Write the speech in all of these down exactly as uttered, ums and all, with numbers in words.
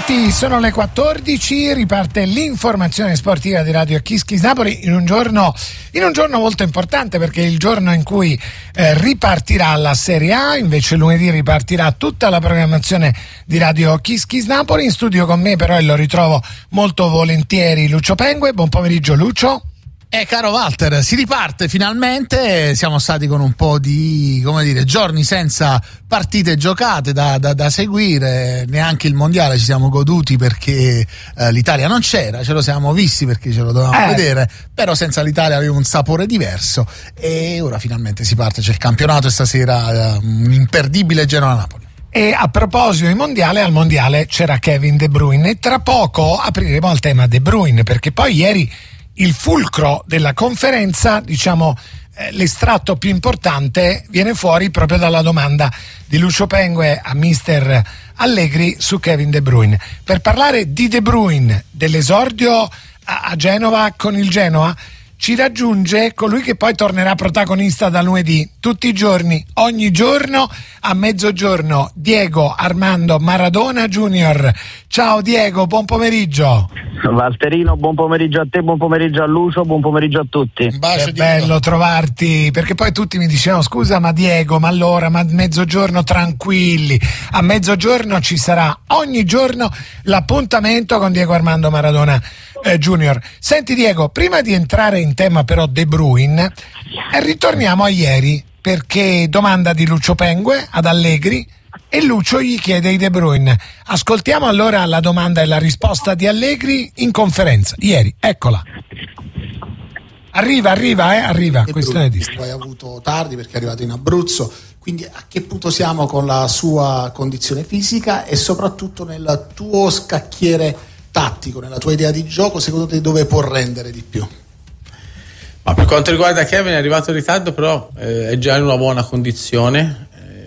Pronti? Sono le quattordici, riparte l'informazione sportiva di Radio Kiss Kiss Napoli in un giorno, in un giorno molto importante, perché è il giorno in cui eh, ripartirà la Serie A. Invece lunedì ripartirà tutta la programmazione di Radio Kiss Kiss Napoli. In studio con me però, e lo ritrovo molto volentieri, Lucio Pengue. Buon pomeriggio Lucio. Eh, caro Walter, si riparte finalmente. Siamo stati con un po' di, come dire, giorni senza partite giocate da, da, da seguire. Neanche il mondiale ci siamo goduti perché eh, l'Italia non c'era, ce lo siamo visti perché ce lo dovevamo eh. vedere, però senza l'Italia aveva un sapore diverso. E ora finalmente si parte, c'è il campionato e stasera eh, un imperdibile Genoa-Napoli. E a proposito di mondiale, al mondiale c'era Kevin De Bruyne e tra poco apriremo al tema De Bruyne, perché poi ieri il fulcro della conferenza, diciamo eh, l'estratto più importante, viene fuori proprio dalla domanda di Lucio Pengue a mister Allegri su Kevin De Bruyne. Per parlare di De Bruyne, dell'esordio a, a Genova con il Genoa, ci raggiunge colui che poi tornerà protagonista da lunedì, tutti i giorni, ogni giorno a mezzogiorno, Diego Armando Maradona Junior. Ciao Diego, buon pomeriggio. Valterino, buon pomeriggio a te, buon pomeriggio a Lucio, buon pomeriggio a tutti. Un bacio, è bello Diego. Trovarti, perché poi tutti mi dicevano: scusa ma Diego, ma allora, ma a mezzogiorno tranquilli, a mezzogiorno ci sarà ogni giorno l'appuntamento con Diego Armando Maradona eh, Junior. Senti Diego, prima di entrare in tema però De Bruyne, eh, ritorniamo a ieri, perché domanda di Lucio Pengue ad Allegri e Lucio gli chiede di De Bruyne. Ascoltiamo allora la domanda e la risposta di Allegri in conferenza ieri, eccola. Arriva, arriva, eh, arriva. Questione di poi ha avuto tardi perché è arrivato in Abruzzo, quindi a che punto siamo con la sua condizione fisica e soprattutto nel tuo scacchiere tattico, nella tua idea di gioco, secondo te dove può rendere di più? Ma per quanto riguarda Kevin è arrivato in ritardo, però eh, è già in una buona condizione.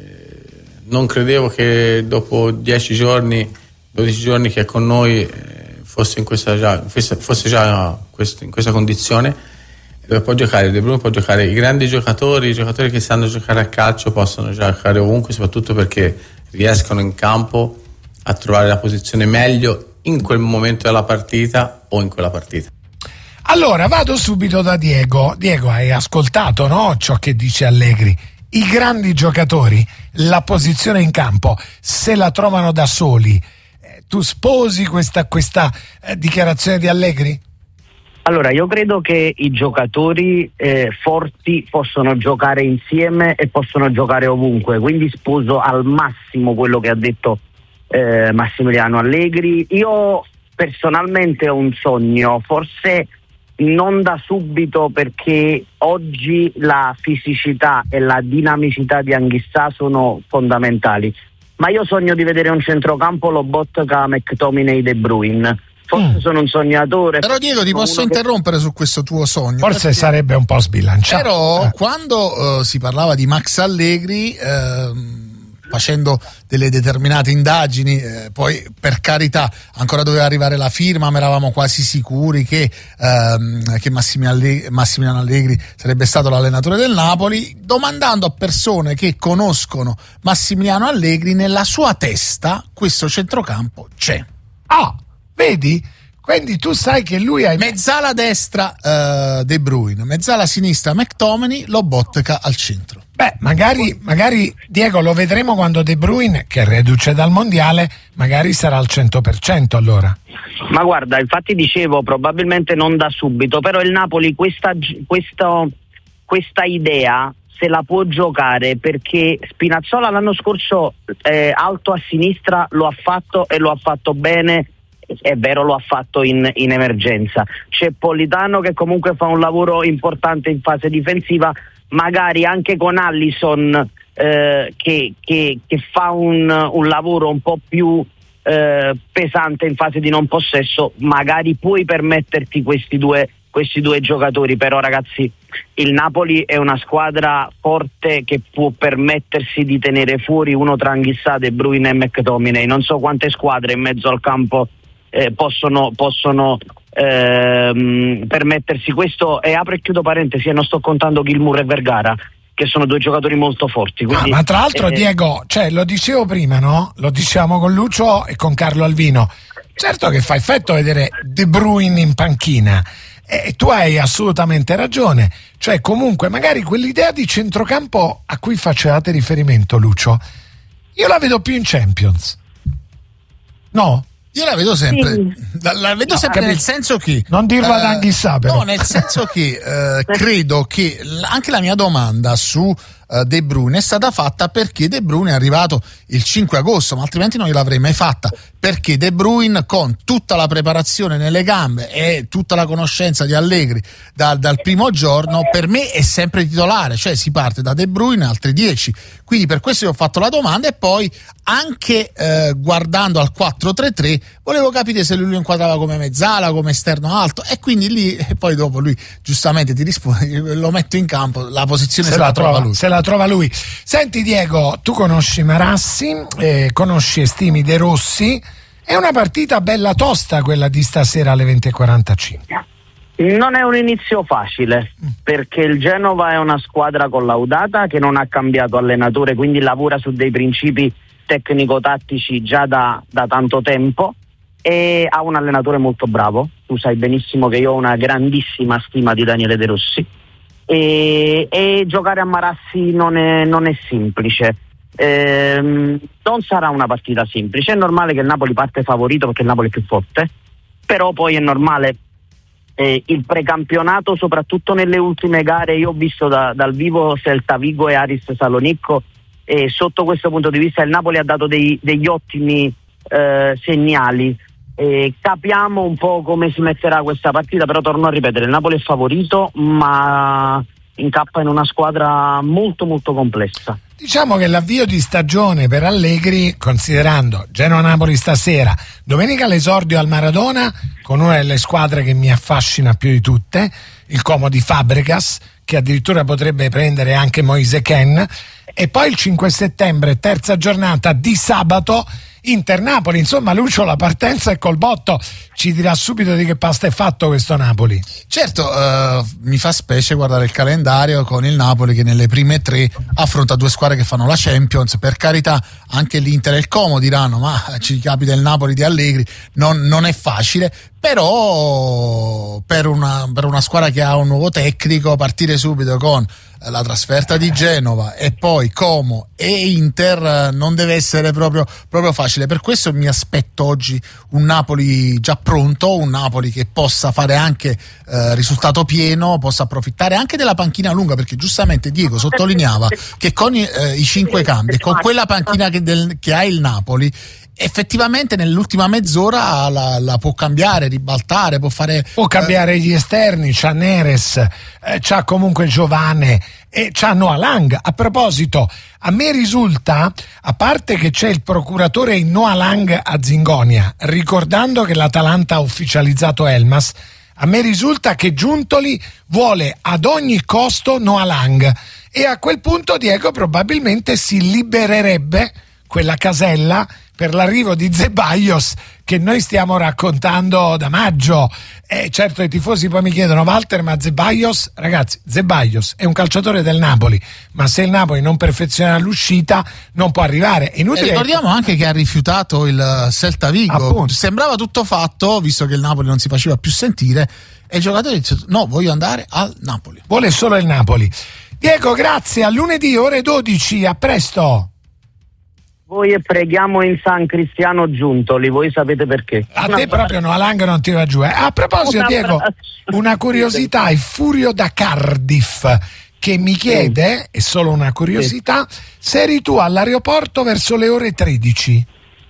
Non credevo che dopo dieci giorni, dodici giorni che è con noi eh, fosse in questa già, fosse già questo, in questa condizione, dove può giocare De Bruyne, può giocare i grandi giocatori, i giocatori che sanno giocare a calcio possono giocare ovunque, soprattutto perché riescono in campo a trovare la posizione meglio in quel momento della partita o in quella partita. Allora vado subito da Diego. Diego, hai ascoltato, no, ciò che dice Allegri? I grandi giocatori, la posizione in campo, se la trovano da soli. Eh, tu sposi questa, questa eh, dichiarazione di Allegri? Allora, io credo che i giocatori eh, forti possono giocare insieme e possono giocare ovunque, quindi sposo al massimo quello che ha detto eh, Massimiliano Allegri. Io personalmente ho un sogno, forse non da subito, perché oggi la fisicità e la dinamicità di Anghissà sono fondamentali, ma io sogno di vedere un centrocampo Lobotka, McTominay, De Bruyne. Forse mm. sono un sognatore. Però Diego, ti posso interrompere che... su questo tuo sogno? Forse perché... sarebbe un po' sbilanciato. Però eh. quando uh, si parlava di Max Allegri, uh, facendo delle determinate indagini, eh, poi per carità ancora doveva arrivare la firma, ma eravamo quasi sicuri che, ehm, che Massimiliano Allegri, Massimiliano Allegri sarebbe stato l'allenatore del Napoli. Domandando a persone che conoscono Massimiliano Allegri, nella sua testa questo centrocampo c'è. Ah, vedi? Quindi tu sai che lui ha mezzala destra uh, De Bruyne, mezzala sinistra McTominay, Lobotka al centro. Beh, magari, magari Diego lo vedremo quando De Bruyne, che è reduce dal mondiale, magari sarà al cento per cento allora. Ma guarda, infatti dicevo probabilmente non da subito, però il Napoli questa, questa, questa idea se la può giocare, perché Spinazzola l'anno scorso eh, alto a sinistra lo ha fatto e lo ha fatto bene. È vero, lo ha fatto in, in emergenza. C'è Politano che comunque fa un lavoro importante in fase difensiva, magari anche con Alisson eh, che, che, che fa un, un lavoro un po' più eh, pesante in fase di non possesso. Magari puoi permetterti questi due, questi due giocatori, però ragazzi, il Napoli è una squadra forte che può permettersi di tenere fuori uno tra Anghissà, De Bruyne e McTominay. Non so quante squadre in mezzo al campo Eh, possono, possono ehm, permettersi questo. E apro e chiudo parentesi, e non sto contando Gilmour e Vergara. che sono due giocatori molto forti. Quindi, ah, ma tra l'altro, eh, Diego, cioè, lo dicevo prima, no? Lo diciamo con Lucio e con Carlo Alvino. Certo che fa effetto vedere De Bruyne in panchina. E tu hai assolutamente ragione. Cioè, comunque, magari quell'idea di centrocampo a cui facevate riferimento, Lucio, io la vedo più in Champions. No? Io la vedo sempre, sì. la, la vedo No, sempre capito. nel senso che non dirla eh, ad Anghissà, però. no, nel senso che eh, credo che l- anche la mia domanda su uh, De Bruyne è stata fatta perché De Bruyne è arrivato il cinque agosto, ma altrimenti non gliel'avrei mai fatta, perché De Bruyne, con tutta la preparazione nelle gambe e tutta la conoscenza di Allegri da, dal primo giorno, per me è sempre titolare, cioè si parte da De Bruyne altri dieci, quindi per questo io ho fatto la domanda. E poi anche eh, guardando al quattro tre tre volevo capire se lui lo inquadrava come mezzala, come esterno alto, e quindi lì, e poi dopo lui giustamente ti risponde, lo metto in campo, la posizione se, se la, la trova, trova lui. Se la trova lui. Senti Diego, tu conosci Marassi, eh, conosci e stimi De Rossi, è una partita bella tosta quella di stasera alle venti e quarantacinque. Non è un inizio facile, perché il Genova è una squadra collaudata che non ha cambiato allenatore, quindi lavora su dei principi tecnico-tattici già da, da tanto tempo, e ha un allenatore molto bravo. Tu sai benissimo che io ho una grandissima stima di Daniele De Rossi, e, e giocare a Marassi non è, non è semplice. Ehm, non sarà una partita semplice. È normale che il Napoli parte favorito perché il Napoli è più forte, però poi è normale eh, il precampionato, soprattutto nelle ultime gare. Io ho visto da, dal vivo Celta Vigo e Aris Salonicco, e sotto questo punto di vista il Napoli ha dato dei, degli ottimi eh, segnali. E capiamo un po' come si metterà questa partita, però torno a ripetere, il Napoli è favorito, ma incappa in una squadra molto molto complessa. Diciamo che l'avvio di stagione per Allegri, considerando Genoa-Napoli stasera, domenica l'esordio al Maradona con una delle squadre che mi affascina più di tutte, il Como di Fabregas, che addirittura potrebbe prendere anche Moise Kean, e poi il cinque settembre, terza giornata di sabato, Inter-Napoli. Insomma, Lucio, la partenza è col botto. Ci dirà subito di che pasta è fatto questo Napoli. Certo, uh, mi fa specie guardare il calendario con il Napoli che nelle prime tre affronta due squadre che fanno la Champions. Per carità, anche l'Inter e il Como diranno, ma ci capita il Napoli di Allegri, non, non è facile, però per una, per una squadra che ha un nuovo tecnico, partire subito con la trasferta di Genova e poi Como e Inter non deve essere proprio, proprio facile. Per questo mi aspetto oggi un Napoli già pronto, un Napoli che possa fare anche eh, risultato pieno, possa approfittare anche della panchina lunga, perché giustamente Diego sottolineava che con eh, i cinque cambi e con quella panchina che, del, che ha il Napoli, effettivamente nell'ultima mezz'ora la, la può cambiare, ribaltare, può fare può cambiare eh, gli esterni. C'ha Neres, eh, c'ha comunque Giovane e c'ha Noah Lang. A proposito, a me risulta, a parte che c'è il procuratore in Noah Lang a Zingonia, ricordando che l'Atalanta ha ufficializzato Elmas, a me risulta che Giuntoli vuole ad ogni costo Noah Lang, e a quel punto Diego probabilmente si libererebbe quella casella per l'arrivo di Ceballos che noi stiamo raccontando da maggio. E certo i tifosi poi mi chiedono: Walter, ma Ceballos? Ragazzi, Ceballos è un calciatore del Napoli, ma se il Napoli non perfeziona l'uscita non può arrivare. È inutile. E ricordiamo anche che ha rifiutato il Celta Vigo. Appunto. Sembrava tutto fatto, visto che il Napoli non si faceva più sentire, e il giocatore dice: no, voglio andare al Napoli. Vuole solo il Napoli. Diego, grazie, a lunedì ore dodici, a presto. Voi e preghiamo in San Cristiano Giuntoli, voi sapete perché. A te proprio no, a Lang non ti va giù. Eh. A proposito, una Diego, una curiosità, è Furio da Cardiff che mi chiede, è solo una curiosità, se eri tu all'aeroporto verso le ore tredici.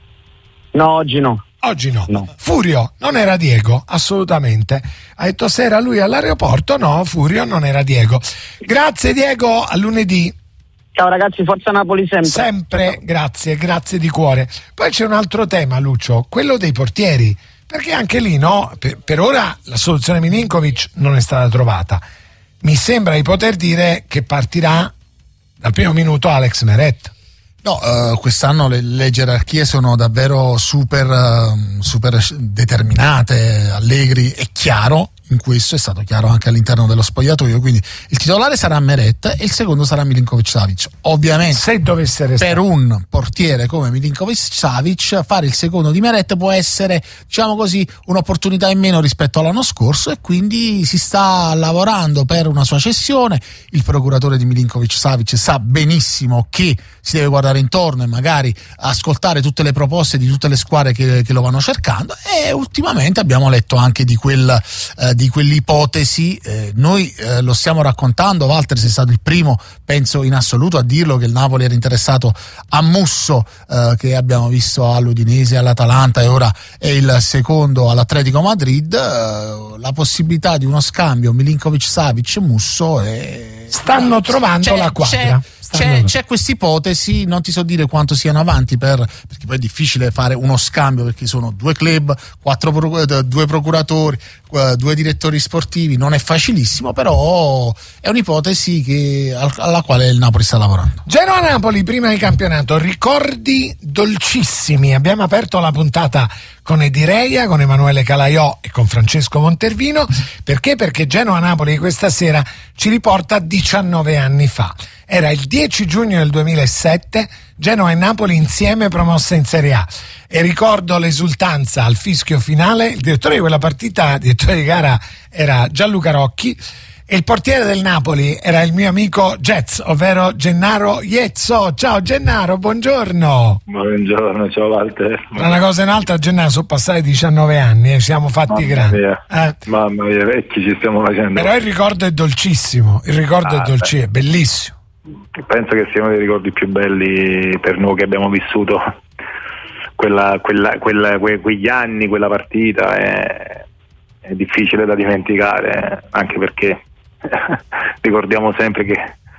No, oggi no. Oggi no. no. Furio, non era Diego, assolutamente. Ha detto se era lui all'aeroporto, no, Furio non era Diego. Grazie Diego, a lunedì. Ciao ragazzi, forza Napoli sempre. Sempre, grazie, grazie di cuore. Poi c'è un altro tema, Lucio, quello dei portieri, perché anche lì, no, per, per ora la soluzione Milinkovic non è stata trovata. Mi sembra di poter dire che partirà dal primo minuto Alex Meret. No, uh, quest'anno le, le gerarchie sono davvero super, uh, super determinate. Allegri è chiaro, in questo, è stato chiaro anche all'interno dello spogliatoio, quindi il titolare sarà Meret e il secondo sarà Milinkovic-Savic. Ovviamente se dovesse restare, per un portiere come Milinkovic-Savic fare il secondo di Meret può essere, diciamo così, un'opportunità in meno rispetto all'anno scorso, e quindi si sta lavorando per una sua cessione. Il procuratore di Milinkovic-Savic sa benissimo che si deve guardare intorno e magari ascoltare tutte le proposte di tutte le squadre che, che lo vanno cercando, e ultimamente abbiamo letto anche di quel eh, di quell'ipotesi. Eh, noi eh, lo stiamo raccontando, Walter sei stato il primo, penso in assoluto, a dirlo, che il Napoli era interessato a Musso, eh, che abbiamo visto all'Udinese, all'Atalanta, e ora è il secondo all'Atletico Madrid. Eh, la possibilità di uno scambio Milinkovic-Savic e Musso è... stanno trovando c'è, la quadra. C'è, stanno... c'è, c'è questa ipotesi, non ti so dire quanto siano avanti, per, perché poi è difficile fare uno scambio, perché sono due club, quattro pro, due procuratori, due direttori sportivi, non è facilissimo, però è un'ipotesi che, alla quale il Napoli sta lavorando. Genoa-Napoli, prima di campionato, ricordi dolcissimi. Abbiamo aperto la puntata con Edireia, con Emanuele Calaiò e con Francesco Montervino. Perché? Perché Genoa-Napoli di questa sera ci riporta diciannove anni fa. Era il dieci giugno del duemilasette, Genoa e Napoli insieme promosse in Serie A, e ricordo l'esultanza al fischio finale. Il direttore di quella partita, il direttore di gara, era Gianluca Rocchi, e il portiere del Napoli era il mio amico Jets, ovvero Gennaro Iezzo. Ciao Gennaro, buongiorno. Buongiorno, ciao Walter. Tra una cosa e un'altra, Gennaro, sono passati diciannove anni e eh, siamo fatti Mamma grandi. Mia. Eh. Mamma mia, vecchi ci stiamo facendo. Però il ricordo è dolcissimo, il ricordo ah, è dolcissimo, è bellissimo. Penso che sia uno dei ricordi più belli per noi che abbiamo vissuto quella, quella, quella, que, quegli anni, quella partita. È, è difficile da dimenticare, anche perché ricordiamo sempre che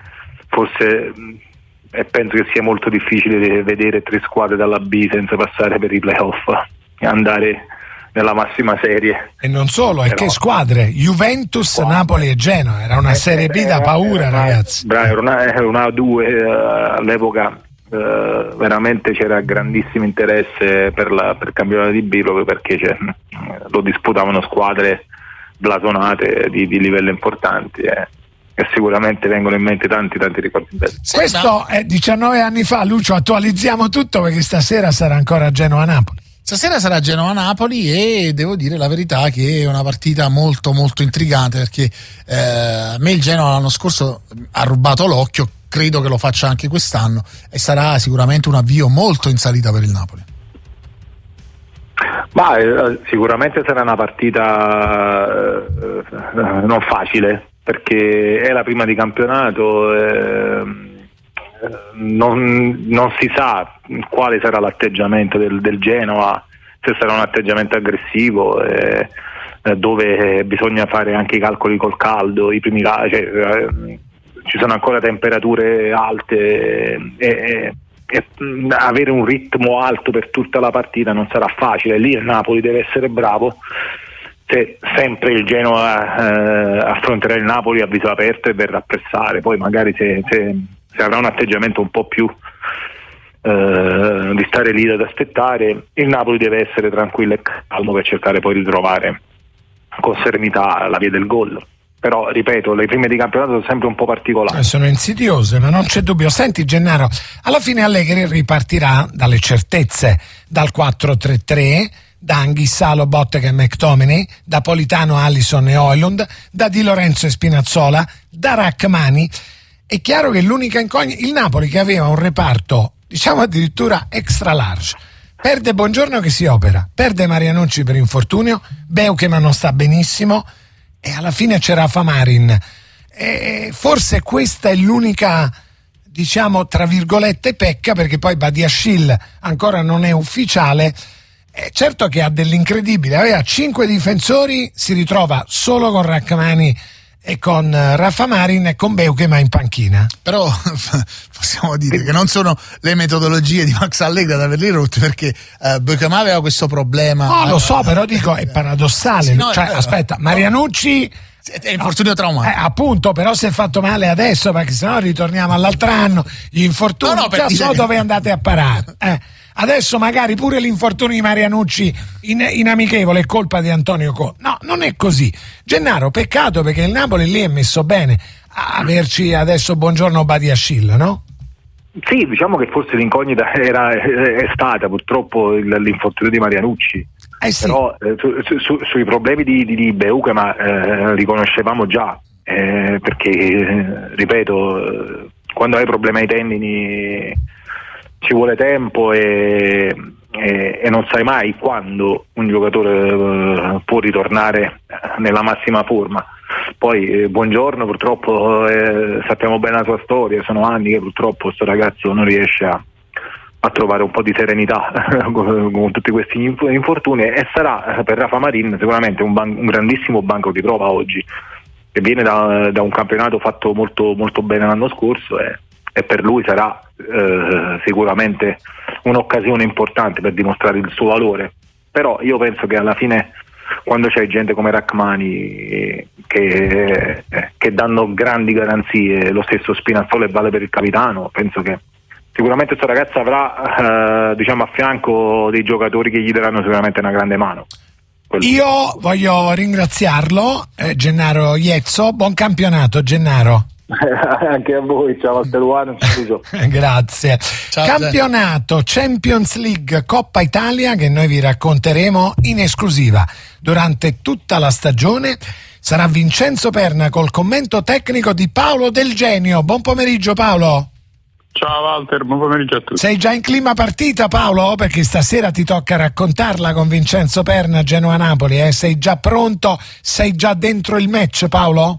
forse, e penso che sia molto difficile vedere tre squadre dalla B senza passare per i playoff e andare nella massima serie. E non solo, e Però, che squadre? Juventus, squadre. Napoli e Genoa. Era una Serie B da paura, era, ragazzi. Bravo, era una, era una due uh, all'epoca. Uh, veramente c'era grandissimo interesse per, la, per il campionato di B, proprio perché lo disputavano squadre blasonate di, di livello importanti, eh. E sicuramente vengono in mente tanti tanti ricordi belli. Questo è diciannove anni fa. Lucio, attualizziamo tutto, perché stasera sarà ancora Genoa-Napoli. Stasera sarà Genoa-Napoli, e devo dire la verità che è una partita molto molto intrigante, perché eh, a me il Genoa l'anno scorso ha rubato l'occhio, credo che lo faccia anche quest'anno, e sarà sicuramente un avvio molto in salita per il Napoli. Ma eh, sicuramente sarà una partita eh, non facile, perché è la prima di campionato. Eh, Non, non si sa quale sarà l'atteggiamento del, del Genoa, se sarà un atteggiamento aggressivo, eh, dove bisogna fare anche i calcoli col caldo, i primi, cioè, eh, ci sono ancora temperature alte, e, e, e avere un ritmo alto per tutta la partita non sarà facile. Lì il Napoli deve essere bravo. Se sempre il Genoa eh, affronterà il Napoli a viso aperto e verrà a pressare, poi magari se, se se avrà un atteggiamento un po' più eh, di stare lì ad aspettare, il Napoli deve essere tranquillo e calmo per cercare poi di trovare con serenità la via del gol. Però ripeto, le prime di campionato sono sempre un po' particolari. Eh, sono insidiose, ma non c'è dubbio. Senti Gennaro, alla fine Allegri ripartirà dalle certezze, dal quattro tre tre, da Anghissà, Lobotka e McTominay, da Politano, Alisson e Højlund, da Di Lorenzo e Spinazzola, da Rachmani. È chiaro che l'unica incognita, il Napoli, che aveva un reparto, diciamo addirittura extra large, perde Buongiorno che si opera, perde Marianucci per infortunio, Beukema non sta benissimo, e alla fine c'era Rafa Marin. E forse questa è l'unica, diciamo tra virgolette, pecca, perché poi Badiashile ancora non è ufficiale. E certo che ha dell'incredibile, aveva cinque difensori, si ritrova solo con Rachmani e con Rafa Marin e con Beukema in panchina. Però possiamo dire che non sono le metodologie di Max Allegri ad averli rotti, perché uh, Beukema aveva questo problema. No, lo so, però dico, è paradossale. Sì, no, cioè, è aspetta, Marianucci è infortunio traumatico. Eh, appunto, però si è fatto male adesso, perché sennò ritorniamo all'altro anno, gli infortuni, no, no, già so che... dove andate a parare. Eh. adesso magari pure l'infortunio di Marianucci in, in amichevole è colpa di Antonio Conte. No, non è così. Gennaro, peccato, perché il Napoli lì è messo bene a averci adesso Buongiorno Badiashile, no? Sì, diciamo che forse l'incognita era, è stata purtroppo il, l'infortunio di Marianucci. Eh sì. Però eh, su, su, sui problemi di, di, di Beukema eh, li conoscevamo già, eh, perché eh, ripeto, eh, quando hai problemi ai tendini ci vuole tempo e, e, e non sai mai quando un giocatore eh, può ritornare nella massima forma. Poi eh, Buongiorno purtroppo eh, sappiamo bene la sua storia, sono anni che purtroppo questo ragazzo non riesce a a trovare un po' di serenità con, con tutti questi infortuni, e sarà per Rafa Marin sicuramente un, ban- un grandissimo banco di prova oggi, che viene da, da un campionato fatto molto, molto bene l'anno scorso, e, e per lui sarà eh, sicuramente un'occasione importante per dimostrare il suo valore. Però io penso che alla fine, quando c'è gente come Rachmani che, che danno grandi garanzie, lo stesso Spinazzola, e vale per il capitano, penso che sicuramente questo ragazzo avrà eh, diciamo a fianco dei giocatori che gli daranno sicuramente una grande mano. Quello. Io voglio ringraziarlo, eh, Gennaro Iezzo. Buon campionato, Gennaro. Anche a voi, ciao Valteruano. Grazie. Ciao, Campionato Champions League Coppa Italia, che noi vi racconteremo in esclusiva durante tutta la stagione. Sarà Vincenzo Perna col commento tecnico di Paolo Del Genio. Buon pomeriggio, Paolo. Ciao Walter, buon pomeriggio a tutti. Sei già in clima partita, Paolo? Perché stasera ti tocca raccontarla con Vincenzo Perna, Genoa-Napoli, eh? Sei già pronto? Sei già dentro il match, Paolo?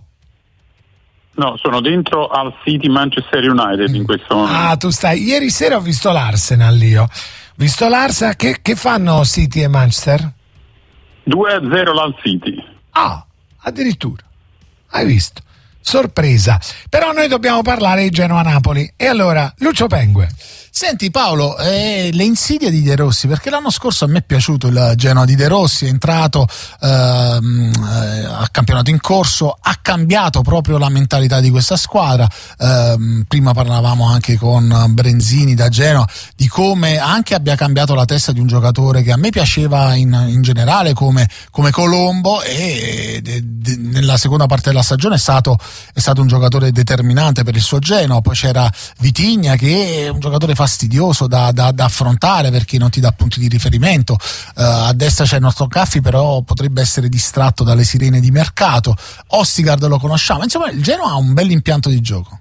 No, sono dentro al City Manchester United in questo momento. Ah, tu stai. Ieri sera ho visto l'Arsenal io. Ho visto l'Arsenal, che, che fanno City e Manchester? due a zero l'Al City. Ah, addirittura. Hai visto? Sorpresa. Però noi dobbiamo parlare di Genoa-Napoli. E allora, Lucio Pengue. Senti Paolo, eh, le insidie di De Rossi, perché l'anno scorso a me è piaciuto il Genoa di De Rossi, è entrato ehm, eh, a campionato in corso, ha cambiato proprio la mentalità di questa squadra. Ehm, prima parlavamo anche con Brenzini da Genoa di come anche abbia cambiato la testa di un giocatore che a me piaceva in, in generale come, come Colombo, e de, de, nella seconda parte della stagione è stato, è stato un giocatore determinante per il suo Genoa. Poi c'era Vitigna, che è un giocatore fastidioso da, da, da affrontare perché non ti dà punti di riferimento. Uh, a destra c'è il nostro Caffi, però potrebbe essere distratto dalle sirene di mercato. Ostigard lo conosciamo, insomma il Genoa ha un bel impianto di gioco.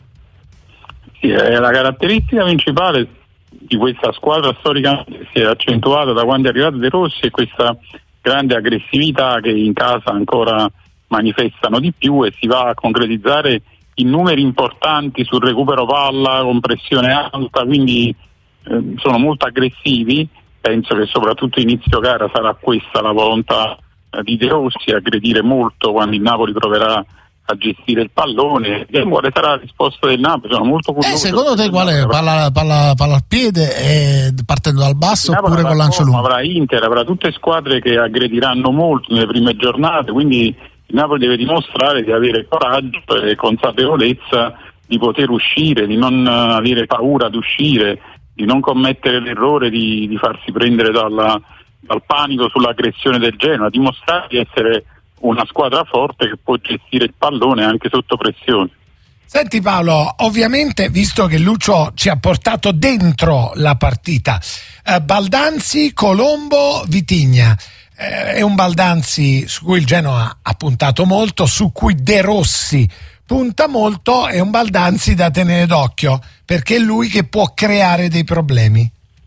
Sì, è la caratteristica principale di questa squadra storica che si è accentuata da quando è arrivato De Rossi, è questa grande aggressività che in casa ancora manifestano di più e si va a concretizzare in numeri importanti sul recupero palla con pressione alta, quindi eh, sono molto aggressivi. Penso che soprattutto inizio gara sarà questa la volontà eh, di De Rossi, aggredire molto quando il Napoli proverà a gestire il pallone. E quale sarà la risposta del Napoli? Sono molto curioso. Eh, secondo te qual è? Palla, palla, palla al piede e partendo dal basso oppure con lancio lungo? Avrà Inter, avrà tutte squadre che aggrediranno molto nelle prime giornate, quindi il Napoli deve dimostrare di avere coraggio e consapevolezza di poter uscire, di non avere paura ad uscire, di non commettere l'errore di, di farsi prendere dalla, dal panico sull'aggressione del Genoa, dimostrare di essere una squadra forte che può gestire il pallone anche sotto pressione. Senti Paolo, ovviamente visto che Lucio ci ha portato dentro la partita, eh, Baldanzi, Colombo, Vitigna. È un Baldanzi su cui il Genoa ha puntato molto, su cui De Rossi punta molto, è un Baldanzi da tenere d'occhio perché è lui che può creare dei problemi.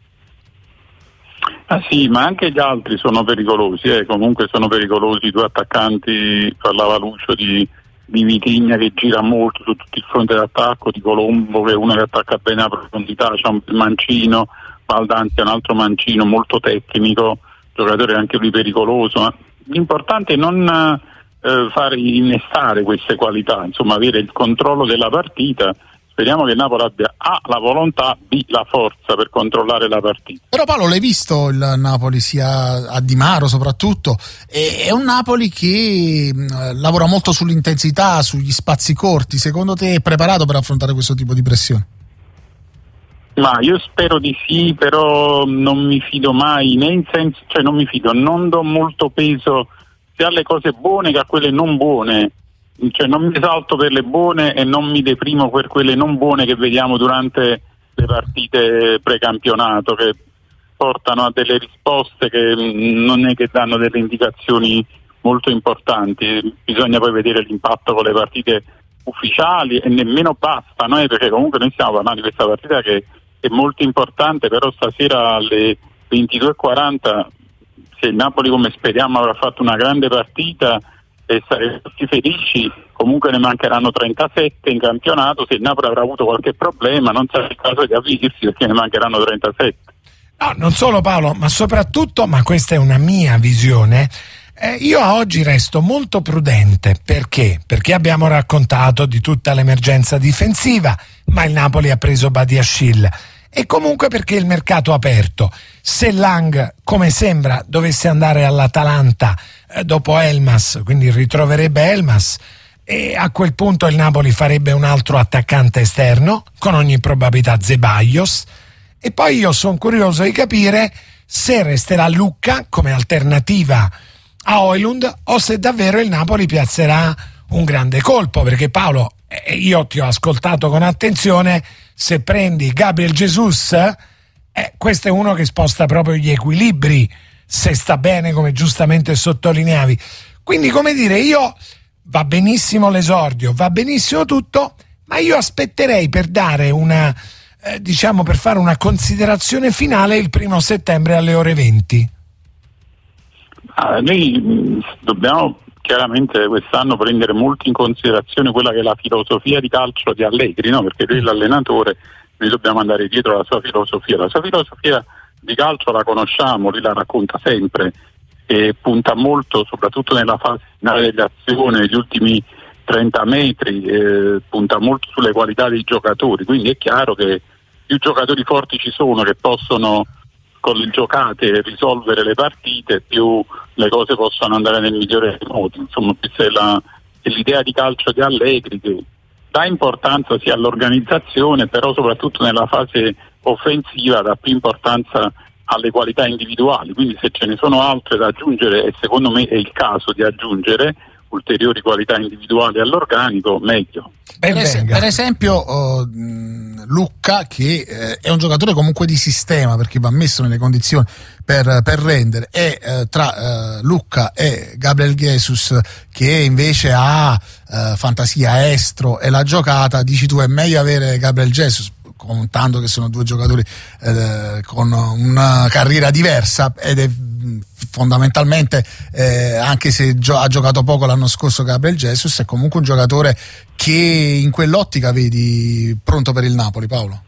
Ah sì, ma anche gli altri sono pericolosi, eh. Comunque sono pericolosi i due attaccanti, parlava Lucio di, di Vitigna che gira molto su tutto il fronte d'attacco, di Colombo che è uno che attacca bene a profondità, c'è un mancino, Baldanzi è un altro mancino molto tecnico, giocatore anche lui pericoloso, ma l'importante è non eh, fare innestare queste qualità, insomma avere il controllo della partita. Speriamo che il Napoli abbia A la volontà, B la forza per controllare la partita. Però Paolo, l'hai visto il Napoli sia a Di Maro soprattutto, è un Napoli che mh, lavora molto sull'intensità, sugli spazi corti. Secondo te è preparato per affrontare questo tipo di pressione? Ma io spero di sì, però non mi fido mai, né in senso, cioè non mi fido, non do molto peso sia alle cose buone che a quelle non buone, cioè non mi esalto per le buone e non mi deprimo per quelle non buone che vediamo durante le partite precampionato, che portano a delle risposte che non è che danno delle indicazioni molto importanti. Bisogna poi vedere l'impatto con le partite ufficiali e nemmeno bastano, eh, perché comunque noi stiamo parlando di questa partita che è molto importante, però stasera alle ventidue e quaranta, se il Napoli, come speriamo, avrà fatto una grande partita e saremo tutti felici, comunque ne mancheranno trentasette in campionato. Se il Napoli avrà avuto qualche problema non sarà il caso di avvisarsi, perché ne mancheranno trentasette. No, non solo Paolo, ma soprattutto, ma questa è una mia visione, eh, io a oggi resto molto prudente. Perché? Perché abbiamo raccontato di tutta l'emergenza difensiva, ma il Napoli ha preso Badiashile, e comunque perché il mercato è aperto. Se Lang, come sembra, dovesse andare all'Atalanta eh, dopo Elmas, quindi ritroverebbe Elmas, e a quel punto il Napoli farebbe un altro attaccante esterno, con ogni probabilità Zeballos, e poi io sono curioso di capire se resterà Lucca come alternativa a Højlund o se davvero il Napoli piazzerà un grande colpo, perché Paolo, eh, io ti ho ascoltato con attenzione, se prendi Gabriel Jesus, eh, questo è uno che sposta proprio gli equilibri, se sta bene, come giustamente sottolineavi. Quindi, come dire, io va benissimo l'esordio, va benissimo tutto, ma io aspetterei per dare una, eh, diciamo, per fare una considerazione finale il primo settembre alle ore venti. Ah, noi mh, dobbiamo chiaramente quest'anno prendere molto in considerazione quella che è la filosofia di calcio di Allegri, no? Perché lui è l'allenatore, noi dobbiamo andare dietro alla sua filosofia. La sua filosofia di calcio la conosciamo, lui la racconta sempre e punta molto, soprattutto nella fase finale dell'azione, negli ultimi trenta metri, eh, punta molto sulle qualità dei giocatori, quindi è chiaro che più giocatori forti ci sono che possono con le giocate risolvere le partite, più le cose possono andare nel migliore dei modi. Insomma, questa è, la, è l'idea di calcio di Allegri, che dà importanza sia all'organizzazione, però soprattutto nella fase offensiva dà più importanza alle qualità individuali, quindi se ce ne sono altre da aggiungere, e secondo me è il caso di aggiungere ulteriori qualità individuali all'organico, meglio. Per, es- per esempio uh, Lucca, che eh, è un giocatore comunque di sistema, perché va messo nelle condizioni per, per rendere, e eh, tra uh, Lucca e Gabriel Jesus, che invece ha uh, fantasia, estro e la giocata, dici tu è meglio avere Gabriel Jesus, contando che sono due giocatori eh, con una carriera diversa, ed è fondamentalmente, eh, anche se gio- ha giocato poco l'anno scorso Gabriel Jesus, è comunque un giocatore che in quell'ottica vedi pronto per il Napoli, Paolo.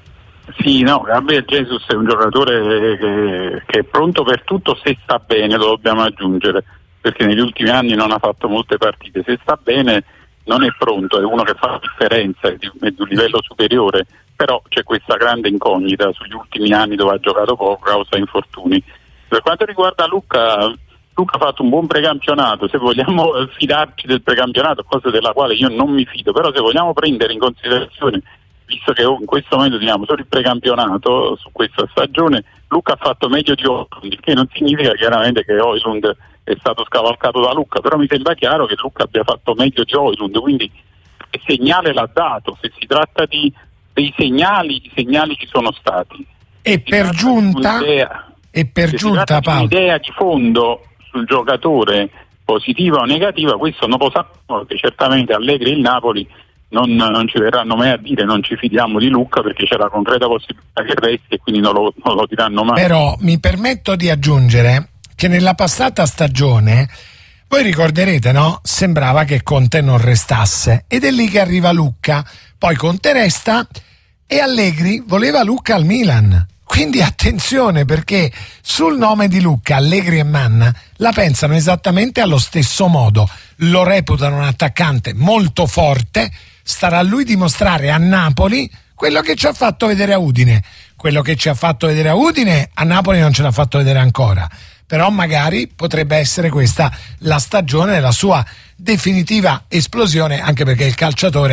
Sì, no, Gabriel Jesus è un giocatore che, che è pronto per tutto se sta bene, lo dobbiamo aggiungere, perché negli ultimi anni non ha fatto molte partite. Se sta bene non è pronto, è uno che fa la differenza, è di, è di un livello superiore, però c'è questa grande incognita sugli ultimi anni dove ha giocato poco a causa infortuni. Per quanto riguarda Lucca, Lucca ha fatto un buon precampionato, se vogliamo fidarci del precampionato, cosa della quale io non mi fido, però se vogliamo prendere in considerazione, visto che in questo momento teniamo solo il precampionato su questa stagione, Lucca ha fatto meglio di Højlund, il che non significa chiaramente che Højlund è stato scavalcato da Lucca, però mi sembra chiaro che Lucca abbia fatto meglio di Højlund, quindi il segnale l'ha dato. Se si tratta di dei segnali, i segnali ci sono stati. E per giunta, e per giunta Paolo, un'idea di fondo sul giocatore, positiva o negativa, questo non lo sappiamo, perché certamente Allegri e il Napoli non, non ci verranno mai a dire non ci fidiamo di Lucca, perché c'è la concreta possibilità che resti e quindi non lo, non lo diranno mai. Però mi permetto di aggiungere che nella passata stagione, voi ricorderete, no? Sembrava che Conte non restasse, ed è lì che arriva Lucca, poi Conte resta e Allegri voleva Lucca al Milan. Quindi attenzione, perché sul nome di Lucca Allegri e Manna la pensano esattamente allo stesso modo, lo reputano un attaccante molto forte, starà a lui dimostrare a Napoli quello che ci ha fatto vedere a Udine. Quello che ci ha fatto vedere a Udine a Napoli non ce l'ha fatto vedere ancora, però magari potrebbe essere questa la stagione della sua definitiva esplosione, anche perché il calciatore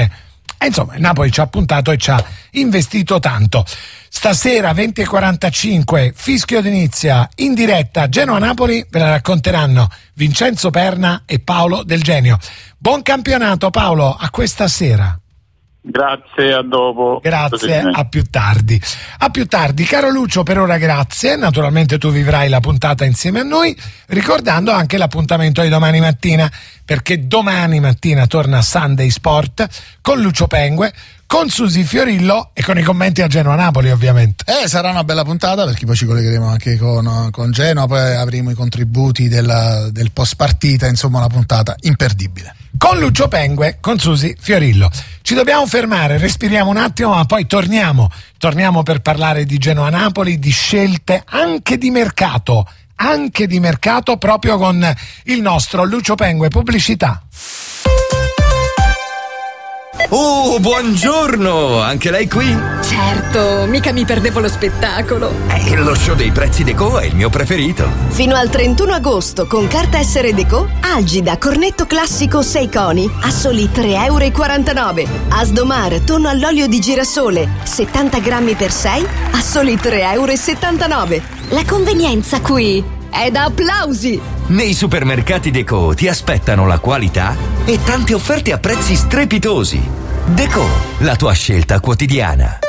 E insomma il Napoli ci ha puntato e ci ha investito tanto. Stasera venti e quarantacinque, fischio d'inizio in diretta Genoa-Napoli, ve la racconteranno Vincenzo Perna e Paolo Del Genio. Buon campionato Paolo, a questa sera. Grazie, a dopo. Grazie, a più tardi. A più tardi, caro Lucio, per ora grazie. Naturalmente tu vivrai la puntata insieme a noi, ricordando anche l'appuntamento di domani mattina, perché domani mattina torna Sunday Sport con Lucio Pengue, con Susi Fiorillo e con i commenti a Genoa-Napoli, ovviamente. Eh, sarà una bella puntata, perché poi ci collegheremo anche con, con Genoa, poi avremo i contributi della, del post partita, insomma una puntata imperdibile. Con Lucio Pengue, con Susi Fiorillo. Ci dobbiamo fermare, respiriamo un attimo, ma poi torniamo. Torniamo per parlare di Genoa-Napoli, di scelte anche di mercato, anche di mercato proprio con il nostro Lucio Pengue. Pubblicità. Oh, buongiorno! Anche lei qui? Certo, mica mi perdevo lo spettacolo. Eh, lo show dei prezzi Deco è il mio preferito. Fino al trentuno agosto con carta S R Deco, Algida cornetto classico sei coni a soli tre e quarantanove euro. Asdomar tonno all'olio di girasole settanta grammi per sei a soli tre e settantanove euro. La convenienza qui è da applausi. Nei supermercati Deco ti aspettano la qualità e tante offerte a prezzi strepitosi. Deco, la tua scelta quotidiana.